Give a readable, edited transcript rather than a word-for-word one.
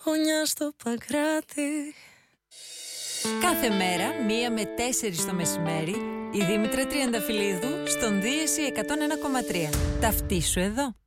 γωνιά στο Παγκράτη. Κάθε μέρα, 1 με 4 το μεσημέρι, η Δήμητρα Τριανταφυλλίδου στον Δίεση 101,3. Ταυτίσου εδώ.